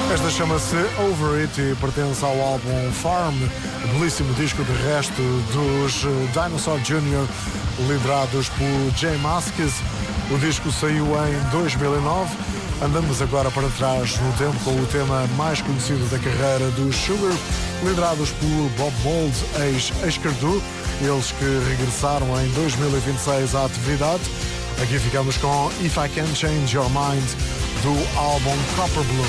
Esta chama-se Over It e pertence ao álbum Farm, belíssimo disco de resto dos Dinosaur Jr., liderados por J Mascis. O disco saiu em 2009. Andamos agora para trás no tempo com o tema mais conhecido da carreira dos Sugar, liderados por Bob Mould, ex-Cardu, eles que regressaram em 2026 à atividade. Aqui ficamos com If I Can Change Your Mind, do álbum Copper Blue.